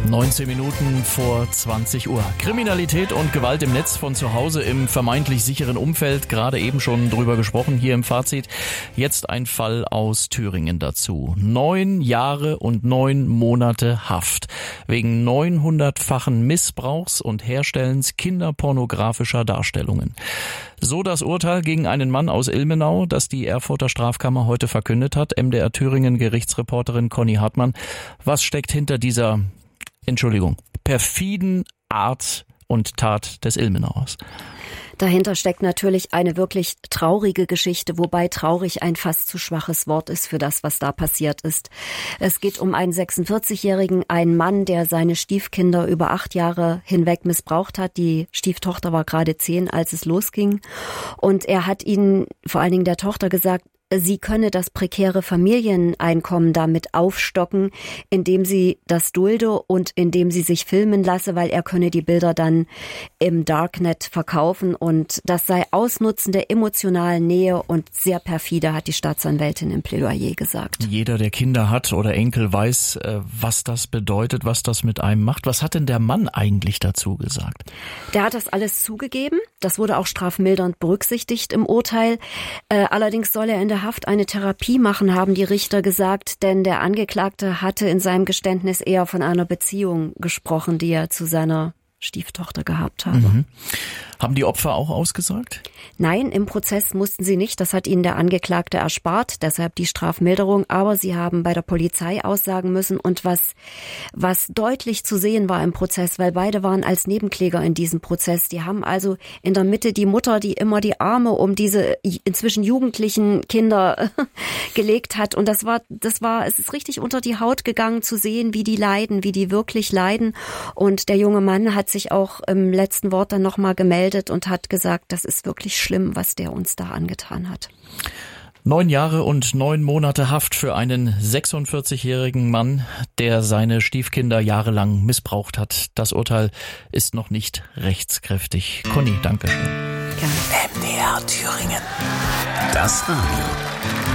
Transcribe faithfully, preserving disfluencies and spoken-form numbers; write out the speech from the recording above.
neunzehn Minuten vor zwanzig Uhr. Kriminalität und Gewalt im Netz von zu Hause im vermeintlich sicheren Umfeld. Gerade eben schon drüber gesprochen hier im Fazit. Jetzt ein Fall aus Thüringen dazu. Neun Jahre und neun Monate Haft. Wegen neunhundertfachen Missbrauchs und Herstellens kinderpornografischer Darstellungen. So das Urteil gegen einen Mann aus Ilmenau, das die Erfurter Strafkammer heute verkündet hat. M D R Thüringen Gerichtsreporterin Conny Hartmann. Was steckt hinter dieser, Entschuldigung, perfiden Art und Tat des Ilmenauers? Dahinter steckt natürlich eine wirklich traurige Geschichte, wobei traurig ein fast zu schwaches Wort ist für das, was da passiert ist. Es geht um einen sechsundvierzigjährigen, einen Mann, der seine Stiefkinder über acht Jahre hinweg missbraucht hat. Die Stieftochter war gerade zehn, als es losging. Und er hat ihnen, vor allen Dingen der Tochter, gesagt, sie könne das prekäre Familieneinkommen damit aufstocken, indem sie das dulde und indem sie sich filmen lasse, weil er könne die Bilder dann im Darknet verkaufen. Und das sei Ausnutzen der emotionalen Nähe und sehr perfide, hat die Staatsanwältin im Plädoyer gesagt. Jeder, der Kinder hat oder Enkel, weiß, was das bedeutet, was das mit einem macht. Was hat denn der Mann eigentlich dazu gesagt? Der hat das alles zugegeben. Das wurde auch strafmildernd berücksichtigt im Urteil. Allerdings soll er in der Haft eine Therapie machen, haben die Richter gesagt, denn der Angeklagte hatte in seinem Geständnis eher von einer Beziehung gesprochen, die er zu seiner Stieftochter gehabt habe. Mhm. Haben die Opfer auch ausgesagt? Nein, im Prozess mussten sie nicht. Das hat ihnen der Angeklagte erspart, deshalb die Strafmilderung. Aber sie haben bei der Polizei aussagen müssen. Und was, was deutlich zu sehen war im Prozess, weil beide waren als Nebenkläger in diesem Prozess. Die haben also in der Mitte die Mutter, die immer die Arme um diese inzwischen jugendlichen Kinder gelegt hat. Und das war, das war, es ist richtig unter die Haut gegangen zu sehen, wie die leiden, wie die wirklich leiden. Und der junge Mann hat sich auch im letzten Wort dann nochmal gemeldet und hat gesagt, das ist wirklich schlimm, was der uns da angetan hat. Neun Jahre und neun Monate Haft für einen sechsundvierzigjährigen Mann, der seine Stiefkinder jahrelang missbraucht hat. Das Urteil ist noch nicht rechtskräftig. Conny, danke schön. Gerne. M D R Thüringen. Das Radio.